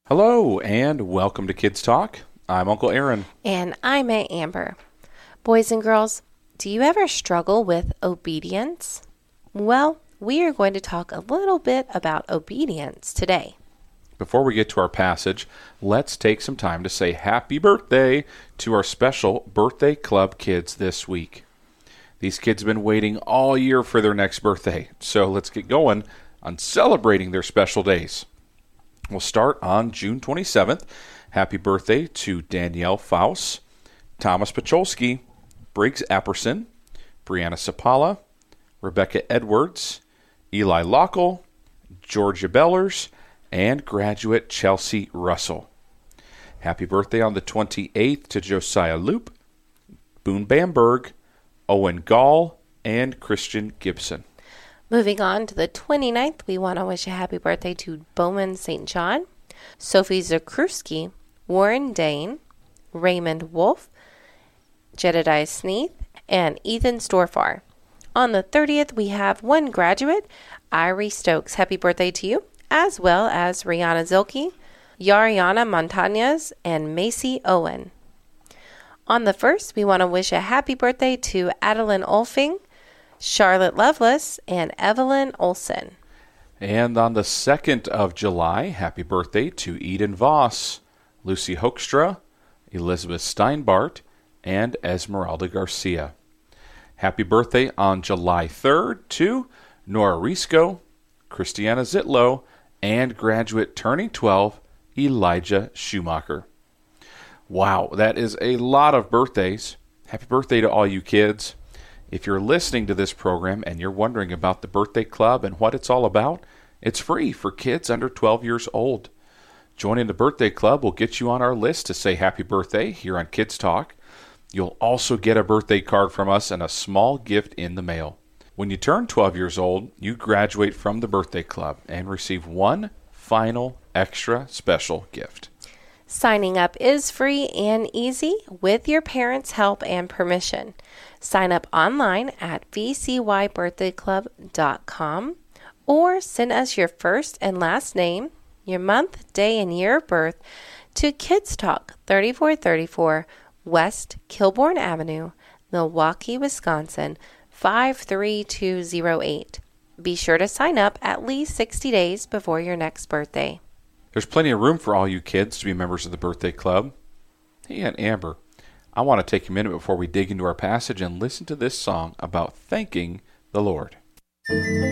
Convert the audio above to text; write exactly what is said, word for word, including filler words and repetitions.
Hello, and welcome to Kids Talk. I'm Uncle Aaron. And I'm Aunt Amber. Boys and girls, do you ever struggle with obedience? Well, we are going to talk a little bit about obedience today. Before we get to our passage, let's take some time to say happy birthday to our special Birthday Club kids this week. These kids have been waiting all year for their next birthday, so let's get going on celebrating their special days. We'll start on June twenty-seventh. Happy birthday to Danielle Faust, Thomas Pacholski, Briggs Apperson, Brianna Sapala, Rebecca Edwards, Eli Lockle, Georgia Bellers, and graduate Chelsea Russell. Happy birthday on the twenty-eighth to Josiah Loop, Boone Bamberg, Owen Gall, and Christian Gibson. Moving on to the twenty-ninth, we want to wish a happy birthday to Bowman Saint John, Sophie Zakruski, Warren Dane, Raymond Wolf, Jedediah Sneath, and Ethan Storfar. On the thirtieth, we have one graduate, Irie Stokes. Happy birthday to you, as well as Rihanna Zilke, Yariana Montañez, and Macy Owen. On the first, we want to wish a happy birthday to Adeline Olfing, Charlotte Lovelace, and Evelyn Olson. And on the second of July, happy birthday to Eden Voss, Lucy Hoekstra, Elizabeth Steinbart, and Esmeralda Garcia. Happy birthday on July third to Nora Risco, Christiana Zitlow, and graduate turning twelve, Elijah Schumacher. Wow, that is a lot of birthdays. Happy birthday to all you kids. If you're listening to this program and you're wondering about the Birthday Club and what it's all about, it's free for kids under twelve years old. Joining the Birthday Club will get you on our list to say happy birthday here on Kids Talk. You'll also get a birthday card from us and a small gift in the mail. When you turn twelve years old, you graduate from the Birthday Club and receive one final extra special gift. Signing up is free and easy with your parents' help and permission. Sign up online at v c y birthday club dot com or send us your first and last name, your month, day, and year of birth to Kids Talk, thirty-four thirty-four West Kilbourne Avenue, Milwaukee, Wisconsin, five three two zero eight. Be sure to sign up at least sixty days before your next birthday. There's plenty of room for all you kids to be members of the Birthday Club. Hey, Aunt Amber, I want to take a minute before we dig into our passage and listen to this song about thanking the Lord.